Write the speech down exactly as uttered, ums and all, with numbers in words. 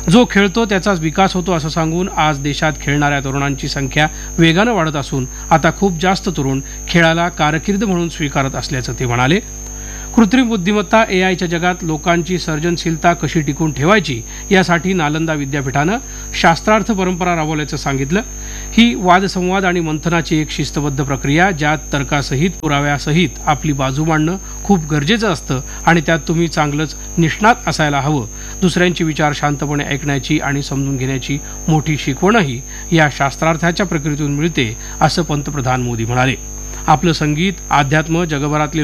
जो खेळतो त्याचाच विकास होतो असं सांगून आज देशात खेळणाऱ्या तरुणांची संख्या वेगानं वाढत असून आता खूप जास्त तरुण खेळाला कारकीर्द म्हणून स्वीकारत असल्याचं ते म्हणाले. कृत्रिम बुद्धिमत्ता एआयच्या जगात लोकांची सर्जनशीलता कशी टिकून ठेवायची यासाठी नालंदा विद्यापीठानं शास्त्रार्थ परंपरा राबवल्याचं सांगितलं. ही वादसंवाद आणि मंथनाची एक शिस्तबद्ध प्रक्रिया ज्यात तर्कासहित पुराव्यासहित आपली बाजू मांडणं खूप गरजेचं असतं आणि त्यात तुम्ही चांगलंच निष्णात असायला हवं. दुसऱ्यांचे विचार शांतपणे ऐकण्याची आणि समजून घेण्याची मोठी शिकवणही या शास्त्रार्थाच्या प्रक्रियेतून मिळते असं पंतप्रधान मोदी म्हणाले. आपलं संगीत, अध्यात्म जगभरातले